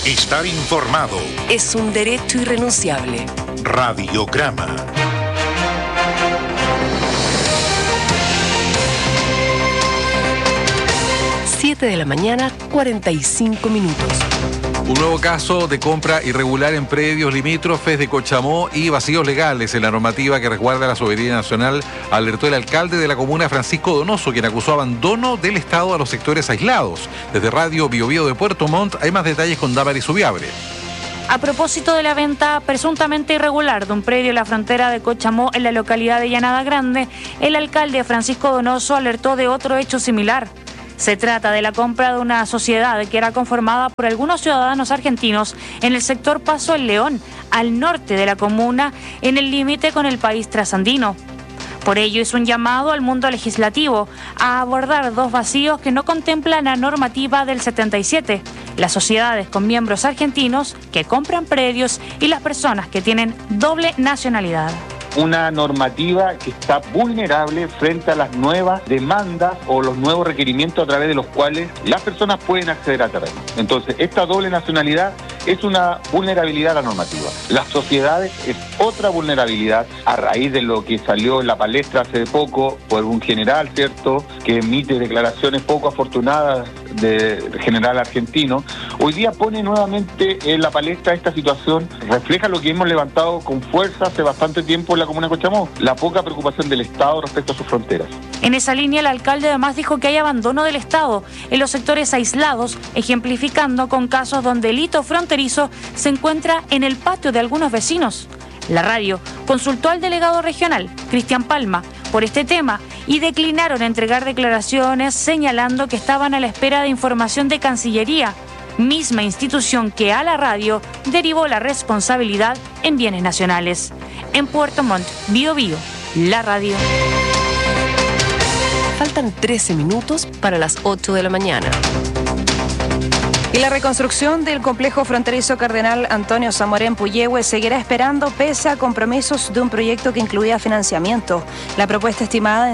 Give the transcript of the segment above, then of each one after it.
Estar informado es un derecho irrenunciable. Radiograma. De la mañana, 45 minutos. Un nuevo caso de compra irregular en predios limítrofes de Cochamó y vacíos legales en la normativa que resguarda la soberanía nacional, alertó el alcalde de la comuna, Francisco Donoso, quien acusó abandono del Estado a los sectores aislados. Desde Radio Bio Bio de Puerto Montt hay más detalles con Damaris Ubiabre. A propósito de la venta presuntamente irregular de un predio en la frontera de Cochamó en la localidad de Llanada Grande, el alcalde Francisco Donoso alertó de otro hecho similar. Se trata de la compra de una sociedad que era conformada por algunos ciudadanos argentinos en el sector Paso El León, al norte de la comuna, en el límite con el país trasandino. Por ello es un llamado al mundo legislativo a abordar dos vacíos que no contemplan la normativa del 77, las sociedades con miembros argentinos que compran predios y las personas que tienen doble nacionalidad. Una normativa que está vulnerable frente a las nuevas demandas o los nuevos requerimientos a través de los cuales las personas pueden acceder a terreno. Entonces, esta doble nacionalidad es una vulnerabilidad a la normativa. Las sociedades es otra vulnerabilidad a raíz de lo que salió en la palestra hace poco por un general, ¿cierto?, que emite declaraciones poco afortunadas de general argentino. Hoy día pone nuevamente en la palestra esta situación, refleja lo que hemos levantado con fuerza hace bastante tiempo en la comuna de Cochamó, la poca preocupación del Estado respecto a sus fronteras. En esa línea, el alcalde además dijo que hay abandono del Estado en los sectores aislados, ejemplificando con casos donde el hito fronterizo se encuentra en el patio de algunos vecinos. La radio consultó al delegado regional, Cristian Palma, por este tema y declinaron entregar declaraciones señalando que estaban a la espera de información de Cancillería, misma institución que a la radio derivó la responsabilidad en bienes nacionales. En Puerto Montt, Bio Bio, la radio. Faltan 13 minutos para las 8 de la mañana. Y la reconstrucción del complejo fronterizo Cardenal Antonio Zamora en Puyehue seguirá esperando pese a compromisos de un proyecto que incluía financiamiento. La propuesta, estimada en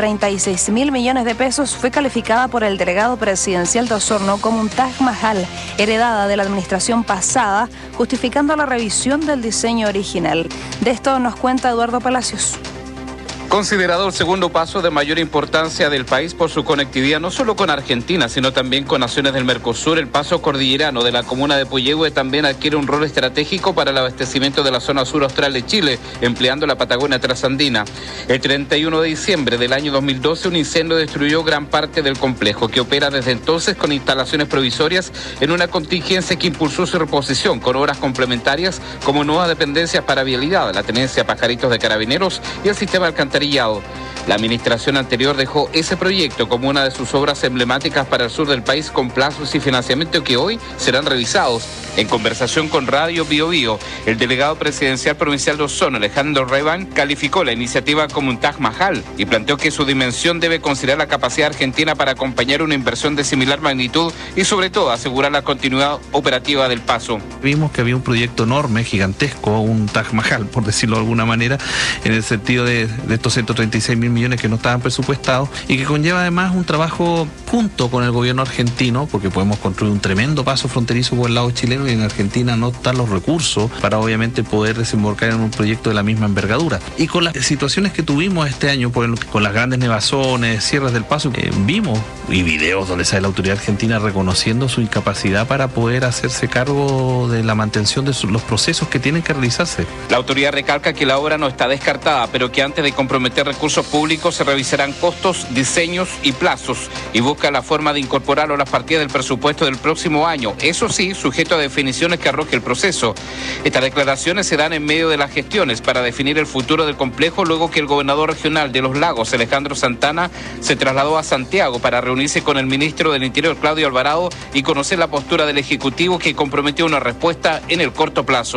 136.000 millones de pesos, fue calificada por el delegado presidencial de Osorno como un Taj Mahal, heredada de la administración pasada, justificando la revisión del diseño original. De esto nos cuenta Eduardo Palacios. Considerado el segundo paso de mayor importancia del país por su conectividad no solo con Argentina, sino también con naciones del Mercosur, el paso cordillerano de la comuna de Puyehue también adquiere un rol estratégico para el abastecimiento de la zona sur austral de Chile, empleando la Patagonia trasandina. El 31 de diciembre del año 2012, un incendio destruyó gran parte del complejo, que opera desde entonces con instalaciones provisorias en una contingencia que impulsó su reposición con obras complementarias como nuevas dependencias para vialidad, la tenencia Pajaritos de Carabineros y el sistema alcantarillado. La administración anterior dejó ese proyecto como una de sus obras emblemáticas para el sur del país, con plazos y financiamiento que hoy serán revisados. En conversación con Radio Bio Bio, el delegado presidencial provincial de Osorno, Alejandro Revan, calificó la iniciativa como un Taj Mahal y planteó que su dimensión debe considerar la capacidad argentina para acompañar una inversión de similar magnitud y sobre todo asegurar la continuidad operativa del paso. Vimos que había un proyecto enorme, gigantesco, un Taj Mahal, por decirlo de alguna manera, en el sentido de estos 136.000 millones que no estaban presupuestados y que conlleva además un trabajo junto con el gobierno argentino, porque podemos construir un tremendo paso fronterizo por el lado chileno y en Argentina no están los recursos para obviamente poder desembarcar en un proyecto de la misma envergadura. Y con las situaciones que tuvimos este año, con las grandes nevazones, cierres del paso, vimos y videos donde sale la autoridad argentina reconociendo su incapacidad para poder hacerse cargo de la mantención de los procesos que tienen que realizarse. La autoridad recalca que la obra no está descartada, pero que antes de comprometer recursos públicos se revisarán costos, diseños y plazos y busca la forma de incorporarlo a las partidas del presupuesto del próximo año, eso sí, sujeto a definiciones que arroje el proceso. Estas declaraciones se dan en medio de las gestiones para definir el futuro del complejo luego que el gobernador regional de Los Lagos, Alejandro Santana, se trasladó a Santiago para reunirse con el ministro del Interior, Claudio Alvarado, y conocer la postura del Ejecutivo, que comprometió una respuesta en el corto plazo.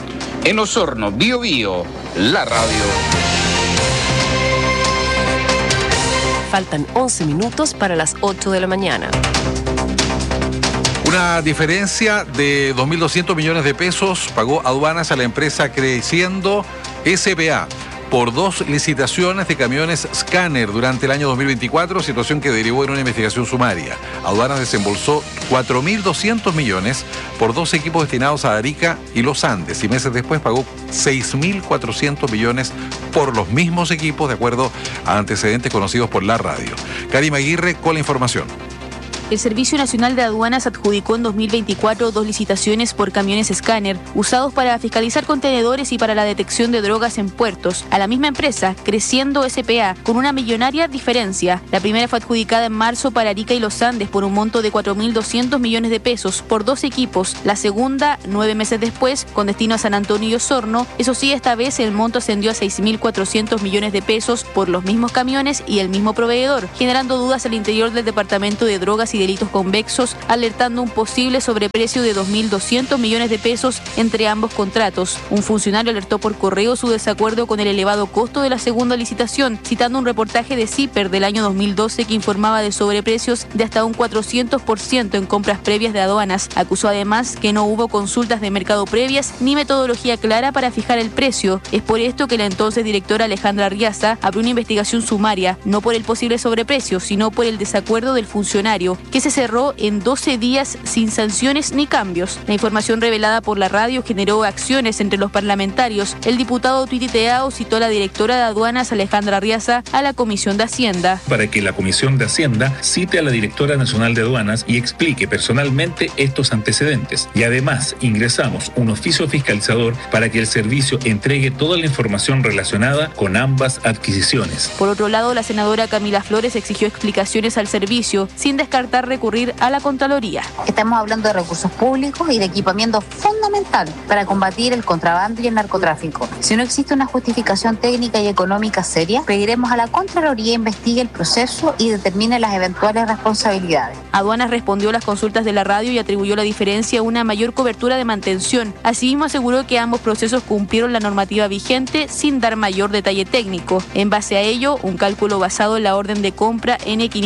En Osorno, Bio Bio, la radio. Faltan 11 minutos para las 8 de la mañana. Una diferencia de 2.200 millones de pesos pagó aduanas a la empresa Creciendo S.p.A. por 2 licitaciones de camiones Scania durante el año 2024, situación que derivó en una investigación sumaria. Aduanas desembolsó 4.200 millones por 2 equipos destinados a Arica y Los Andes y meses después pagó 6.400 millones por los mismos equipos, de acuerdo a antecedentes conocidos por la radio. Karima Aguirre con la información. El Servicio Nacional de Aduanas adjudicó en 2024 2 licitaciones por camiones Scania usados para fiscalizar contenedores y para la detección de drogas en puertos a la misma empresa, Creciendo S.p.A., con una millonaria diferencia. La primera fue adjudicada en marzo para Arica y Los Andes por un monto de 4.200 millones de pesos por 2 equipos. La segunda, 9 meses después, con destino a San Antonio y Osorno. Eso sí, esta vez el monto ascendió a 6.400 millones de pesos por los mismos camiones y el mismo proveedor, generando dudas al interior del Departamento de Drogas y Delitos Convexos, alertando un posible sobreprecio de 2.200 millones de pesos entre ambos contratos. Un funcionario alertó por correo su desacuerdo con el elevado costo de la segunda licitación, citando un reportaje de CIPER del año 2012 que informaba de sobreprecios de hasta un 400% en compras previas de aduanas. Acusó además que no hubo consultas de mercado previas ni metodología clara para fijar el precio. Es por esto que la entonces directora Alejandra Arriaza abrió una investigación sumaria, no por el posible sobreprecio, sino por el desacuerdo del funcionario, que se cerró en 12 días sin sanciones ni cambios. La información revelada por la radio generó acciones entre los parlamentarios. El diputado Tuiti Teao citó a la directora de aduanas, Alejandra Arriaza, a la Comisión de Hacienda. Para que la Comisión de Hacienda cite a la directora nacional de aduanas y explique personalmente estos antecedentes. Y además ingresamos un oficio fiscalizador para que el servicio entregue toda la información relacionada con ambas adquisiciones. Por otro lado, la senadora Camila Flores exigió explicaciones al servicio, sin descartar recurrir a la Contraloría. Estamos hablando de recursos públicos y de equipamiento fundamental para combatir el contrabando y el narcotráfico. Si no existe una justificación técnica y económica seria, pediremos a la Contraloría investigue el proceso y determine las eventuales responsabilidades. Aduanas respondió a las consultas de la radio y atribuyó la diferencia a una mayor cobertura de mantención. Asimismo aseguró que ambos procesos cumplieron la normativa vigente sin dar mayor detalle técnico. En base a ello, un cálculo basado en la orden de compra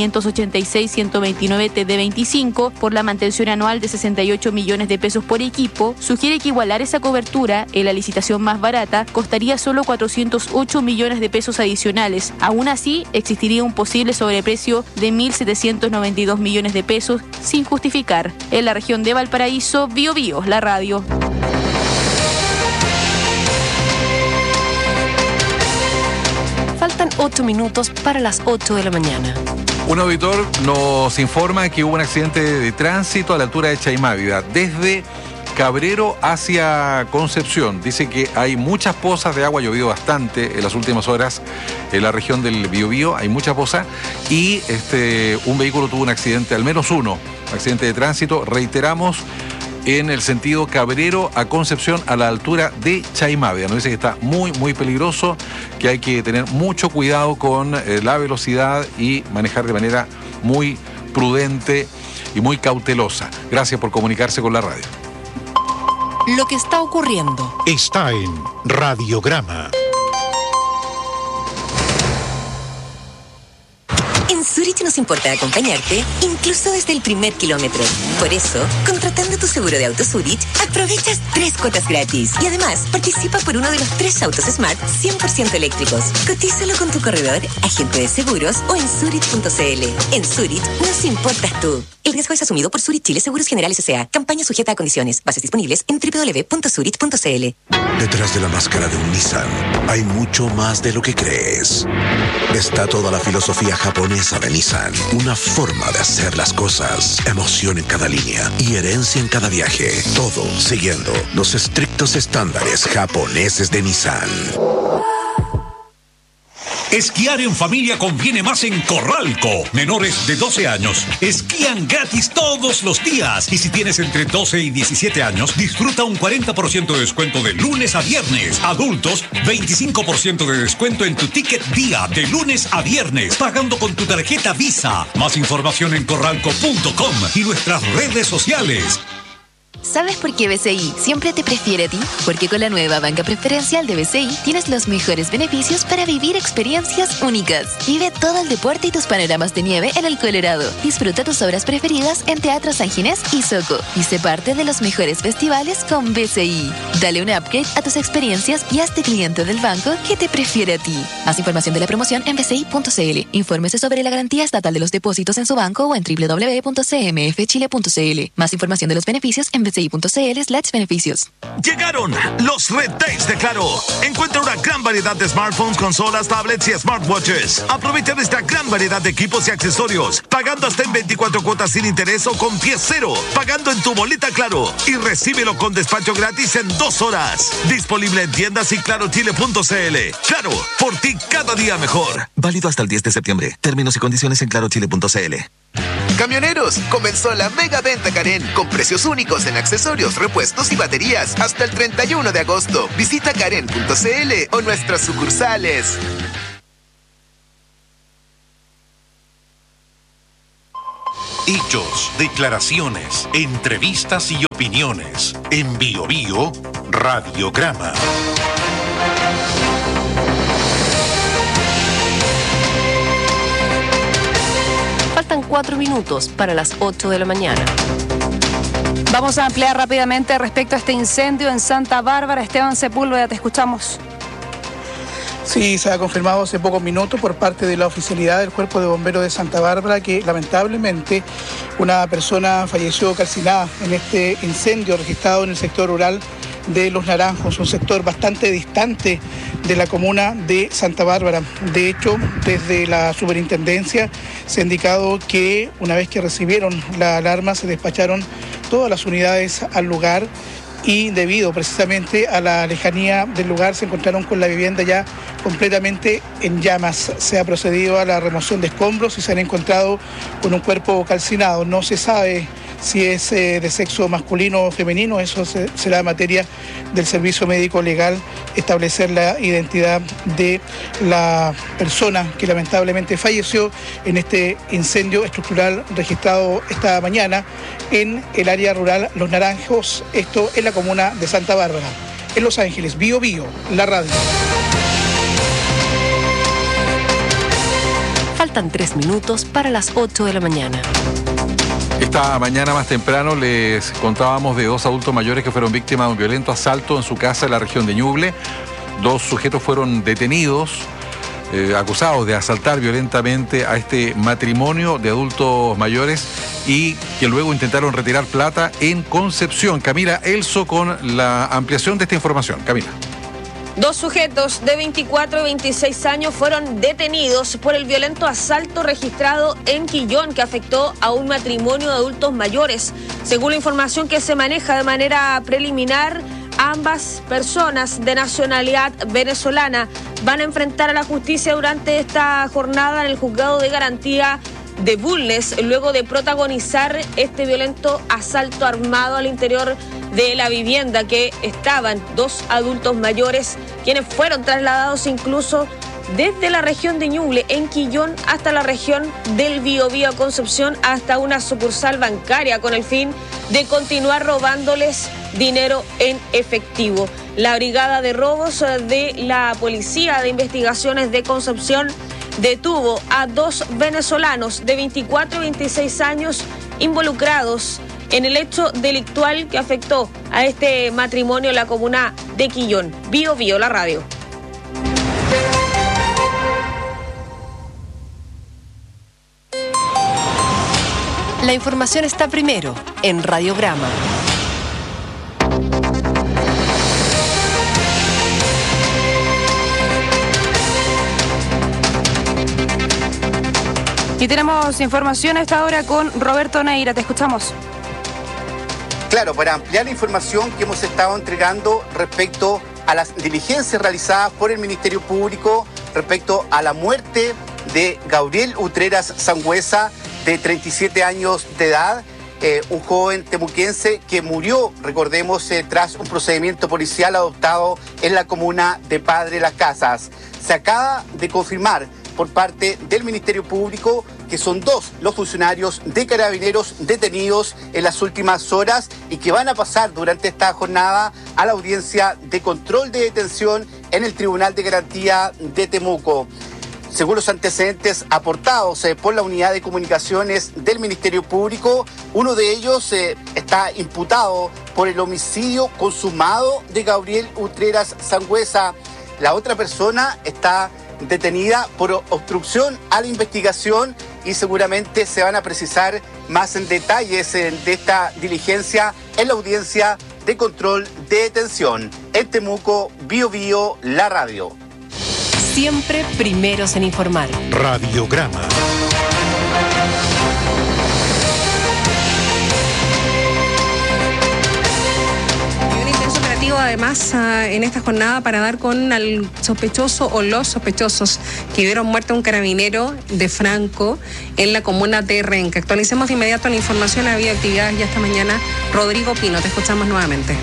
N586-129 TD25 por la mantención anual de 68 millones de pesos por equipo sugiere que igualar esa cobertura en la licitación más barata costaría solo 408 millones de pesos adicionales. Aún así, existiría un posible sobreprecio de 1.792 millones de pesos sin justificar. En la región de Valparaíso, Biobío, la radio. Faltan 8 minutos para las 8 de la mañana. Un auditor nos informa que hubo un accidente de tránsito a la altura de Chaimávida, desde Cabrero hacia Concepción. Dice que hay muchas pozas de agua, ha llovido bastante en las últimas horas en la región del Biobío, hay muchas pozas y un vehículo tuvo un accidente, al menos uno, accidente de tránsito, reiteramos, en el sentido Cabrero a Concepción a la altura de Chaimávida. Nos dice que está muy, muy peligroso, que hay que tener mucho cuidado con la velocidad y manejar de manera muy prudente y muy cautelosa. Gracias por comunicarse con la radio. Lo que está ocurriendo está en Radiograma. En Zurich nos importa acompañarte, incluso desde el primer kilómetro. Por eso, contratando tu seguro de auto Zurich, aprovechas 3 cuotas gratis. Y además, participa por uno de los 3 autos Smart 100% eléctricos. Cotízalo con tu corredor, agente de seguros o en Zurich.cl. En Zurich, nos importas tú. El riesgo es asumido por Zurich Chile Seguros Generales S.A. Campaña sujeta a condiciones. Bases disponibles en www.zurich.cl. Detrás de la máscara de un Nissan hay mucho más de lo que crees. Está toda la filosofía japonesa de Nissan. Una forma de hacer las cosas. Emoción en cada línea y herencia en cada viaje. Todo siguiendo los estrictos estándares japoneses de Nissan. Esquiar en familia conviene más en Corralco. Menores de 12 años esquían gratis todos los días. Y si tienes entre 12 y 17 años, disfruta un 40% de descuento de lunes a viernes. Adultos, 25% de descuento en tu ticket día de lunes a viernes, pagando con tu tarjeta Visa. Más información en corralco.com y nuestras redes sociales. ¿Sabes por qué BCI siempre te prefiere a ti? Porque con la nueva banca preferencial de BCI tienes los mejores beneficios para vivir experiencias únicas. Vive todo el deporte y tus panoramas de nieve en el Colorado. Disfruta tus obras preferidas en Teatro San Ginés y Soco. Y sé parte de los mejores festivales con BCI. Dale un upgrade a tus experiencias y hazte cliente del banco que te prefiere a ti. Más información de la promoción en bci.cl. Infórmese sobre la garantía estatal de los depósitos en su banco o en www.cmfchile.cl. Más información de los beneficios en bci.cl/beneficios. Llegaron los Red Days de Claro. Encuentra una gran variedad de smartphones, consolas, tablets y smartwatches. Aprovecha esta gran variedad de equipos y accesorios, pagando hasta en 24 cuotas sin interés o con pie cero, pagando en tu boleta Claro y recíbelo con despacho gratis en 2 horas. Disponible en tiendas y clarochile.cl. Claro, por ti cada día mejor. Válido hasta el 10 de septiembre. Términos y condiciones en clarochile.cl. Camioneros, comenzó la mega venta Karen con precios únicos en accesorios, repuestos y baterías hasta el 31 de agosto. Visita karen.cl o nuestras sucursales. Hechos, declaraciones, entrevistas y opiniones. En Bio Bio, Radiograma. Faltan 4 minutos para las 8 de la mañana. Vamos a ampliar rápidamente respecto a este incendio en Santa Bárbara. Esteban Sepúlveda, te escuchamos. Sí, se ha confirmado hace pocos minutos por parte de la oficialidad del Cuerpo de Bomberos de Santa Bárbara que lamentablemente una persona falleció calcinada en este incendio registrado en el sector rural de Los Naranjos, un sector bastante distante de la comuna de Santa Bárbara. De hecho, desde la superintendencia se ha indicado que una vez que recibieron la alarma se despacharon todas las unidades al lugar y debido precisamente a la lejanía del lugar se encontraron con la vivienda ya completamente en llamas. Se ha procedido a la remoción de escombros y se han encontrado con un cuerpo calcinado. No se sabe si es de sexo masculino o femenino, eso será materia del servicio médico legal establecer la identidad de la persona que lamentablemente falleció en este incendio estructural registrado esta mañana en el área rural Los Naranjos, esto en la comuna de Santa Bárbara. En Los Ángeles, Bio Bio, la radio. Faltan 3 minutos para las 8 de la mañana. Esta mañana más temprano les contábamos de 2 adultos mayores que fueron víctimas de un violento asalto en su casa en la región de Ñuble. 2 sujetos fueron detenidos, acusados de asaltar violentamente a este matrimonio de adultos mayores y que luego intentaron retirar plata en Concepción. Camila Elso con la ampliación de esta información. Camila. 2 sujetos de 24 y 26 años fueron detenidos por el violento asalto registrado en Quillón que afectó a un matrimonio de adultos mayores. Según la información que se maneja de manera preliminar, ambas personas de nacionalidad venezolana van a enfrentar a la justicia durante esta jornada en el Juzgado de Garantía de Bulnes, luego de protagonizar este violento asalto armado al interior de la vivienda que estaban 2 adultos mayores, quienes fueron trasladados incluso desde la región de Ñuble, en Quillón, hasta la región del Biobío, Concepción, hasta una sucursal bancaria con el fin de continuar robándoles dinero en efectivo. La Brigada de Robos de la Policía de Investigaciones de Concepción detuvo a 2 venezolanos de 24 y 26 años involucrados en el hecho delictual que afectó a este matrimonio en la comuna de Quillón. Bio Bio, la radio. La información está primero en Radiograma. Y tenemos información a esta hora con Roberto Neira, te escuchamos. Claro, para ampliar la información que hemos estado entregando respecto a las diligencias realizadas por el Ministerio Público respecto a la muerte de Gabriel Utreras Sangüesa, de 37 años de edad, un joven temuquense que murió, recordemos, tras un procedimiento policial adoptado en la comuna de Padre Las Casas. Se acaba de confirmar por parte del Ministerio Público que son 2 los funcionarios de Carabineros detenidos en las últimas horas y que van a pasar durante esta jornada a la audiencia de control de detención en el Tribunal de Garantía de Temuco. según los antecedentes aportados por la Unidad de Comunicaciones del Ministerio Público, uno de ellos está imputado por el homicidio consumado de Gabriel Utreras Sangüesa. La otra persona está detenida por obstrucción a la investigación y seguramente se van a precisar más en detalles de esta diligencia en la audiencia de control de detención. En Temuco, Bio Bio, la radio. Siempre primeros en informar. Radiograma. Además, en esta jornada para dar con el sospechoso o los sospechosos que dieron muerte a un carabinero de Franco en la comuna de Renca. Actualicemos de inmediato la información. Ha habido actividades ya esta mañana. Rodrigo Pino, te escuchamos nuevamente.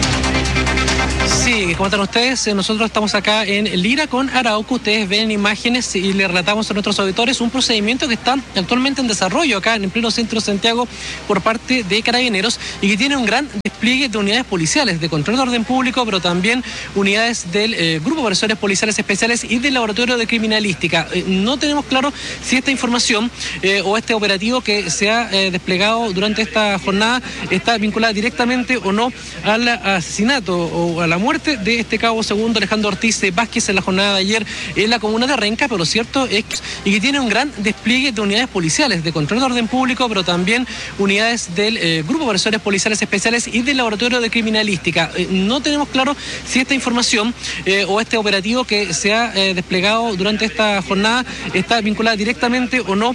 Sí, como están ustedes, nosotros estamos acá en Lira con Arauco. Ustedes ven imágenes y le relatamos a nuestros auditores un procedimiento que está actualmente en desarrollo acá en el pleno centro de Santiago por parte de Carabineros y que tiene un gran despliegue de unidades policiales de control de orden público, pero también unidades del Grupo de Operaciones Policiales Especiales y del Laboratorio de Criminalística. No tenemos claro si esta información o este operativo que se ha desplegado durante esta jornada está vinculada directamente o no al asesinato o a la muerte de este cabo segundo Alejandro Ortiz Vázquez en la jornada de ayer en la comuna de Renca, pero lo cierto es que tiene un gran despliegue de unidades policiales de control de orden público, pero también unidades del Grupo de Operaciones Policiales Especiales y del Laboratorio de Criminalística. No tenemos claro si esta información o este operativo que se ha desplegado durante esta jornada está vinculada directamente o no